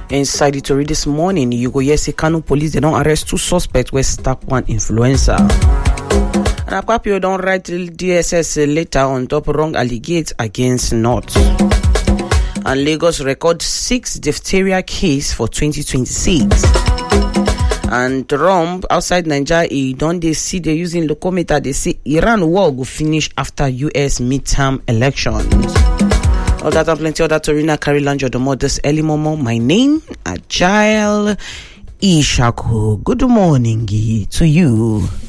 Inside the story this morning, you go hear say Kano police they don't arrest 2 suspects with stab one influencer. And Akpabio don't write DSS later on top wrong allegates against North. And Lagos record 6 diphtheria case for 2026. And Trump outside Nigeria, don't they see they using locometer? They say Iran war will finish after US midterm elections. All that and plenty other Torina carry lunch of the modest early momo. My name Agile Ishaku. Good morning to you.